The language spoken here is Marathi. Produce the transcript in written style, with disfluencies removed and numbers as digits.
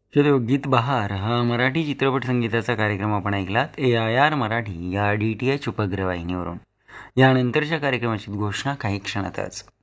चलो गीत बहार हा मराठी चित्रपट संगीताचा कार्यक्रम आपण ऐकलात AIR मराठी या DTH उपग्रह वाहिनीवरून. यानंतरच्या कार्यक्रमाची घोषणा काही क्षणातच.